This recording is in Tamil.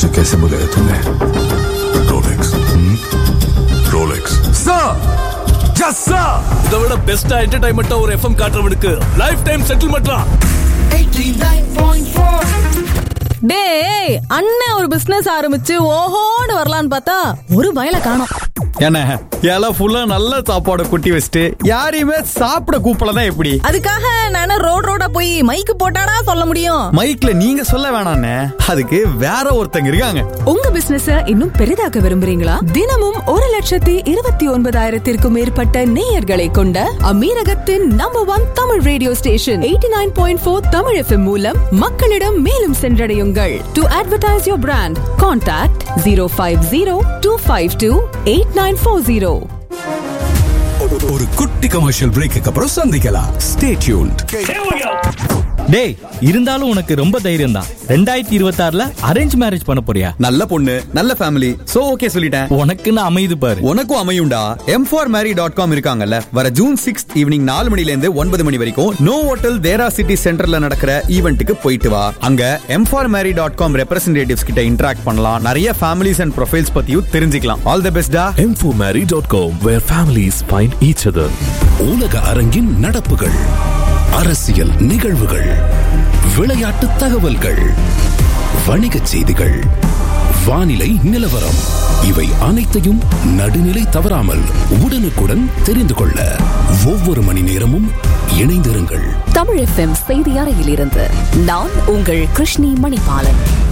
मुझे कैसे बुलाया तूने? Rolex. Rolex sir just sir இதை விட பெஸ்டா என்டர்டைன்மெண்டா ஒரு எஃப்எம் காட்டுறவனுக்கு லைஃப் டைம் செட்டில்மெண்ட்லாம் 89.4. டேய் அண்ணன் ஒரு பிசினஸ் ஆரம்பிச்சு ஓஹோன்னு வரலான்னு பார்த்தா ஒரு பயல காணோம். என்ன இலை ஃபுல்லா நல்ல சாப்பாடு கொட்டி வச்சுட்டு யாரையுமே சாப்பிட கூப்பிடலாம் எப்படி? அதுக்காக நானே ரோடா போய் மைக்கு போட்டாடா சொல்ல முடியும்? மைக்ல நீங்க சொல்ல வேணாண்ணே, அதுக்கு வேற ஒருத்தங்க இருக்காங்க. உங்க பிசினஸ இன்னும் பெரிதாக்க விரும்புறீங்களா? தினமும் 1,29,000 மேற்பட்ட நேயர்களை கொண்ட அமீரகத்தின் number 1 Tamil radio station 89.4 Tamil FM மூலம் மக்களிடம் மேலும் சென்றடையுங்கள். To advertise your brand contact 050-252-8940. ஒரு குட்டி கமர்ஷியல் பிரேக்கு அப்புறம் சந்திக்கலாம். Stay tuned. டேய் இருந்தாலும் உனக்கு ரொம்ப தைரியம் தான். 2026ல அரேஞ்ச் மேரேஜ் பண்ண போறியா? நல்ல பொண்ணு, நல்ல ஃபேமிலி, சோ ஓகே சொல்லிட்டேன். உனக்குன்னு அமையுது பாரு. உனக்கும் அமையும்டா. m4marry.com இருக்காங்கல்ல, வர ஜூன் 6 ஈவினிங் 4 மணில இருந்து 9 மணி வரைக்கும் நோ ஹோட்டல் தேரா சிட்டி சென்டர்ல நடக்கிற ஈவென்ட்டுக்கு போயிட்டு வா. அங்க m4marry.com ரெப்ரசன்டேட்டிவ்ஸ் கிட்ட இன்டராக்ட் பண்ணலாம், நிறைய ஃபேமிலிஸ் அண்ட் ப்ரொஃபைல்ஸ் பத்தியும் தெரிஞ்சுக்கலாம். ஆல் தி பெஸ்ட் டா. m4marry.com where families find each other. உலக அரங்கின் நடப்புகள், அரசியல் நிகழ்வுகள், விளையாட்டு தகவல்கள், வணிகச் செய்திகள், வானிலை நிலவரம், இவை அனைத்தையும் நடுநிலை தவறாமல் உடனுக்குடன் தெரிந்து கொள்ள ஒவ்வொரு மணி நேரமும் இணைந்திருங்கள். தமிழ் FM செய்தி அறையிலிருந்து நான் உங்கள் கிருஷ்ணி மணிபாலன்.